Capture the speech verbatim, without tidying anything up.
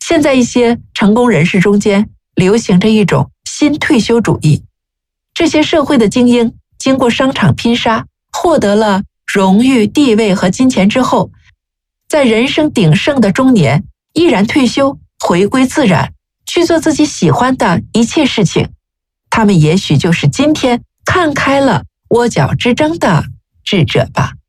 现在一些成功人士中间流行着一种新退休主义，这些社会的精英经过商场拼杀，获得了荣誉、地位和金钱之后，在人生鼎盛的中年毅然退休，回归自然，去做自己喜欢的一切事情。他们也许就是今天看开了窝角之争的智者吧。